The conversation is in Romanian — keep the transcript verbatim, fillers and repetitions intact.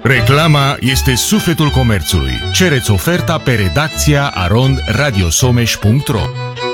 Reclama este sufletul comerțului. Cereți oferta pe redacția arond radio someș punct ro.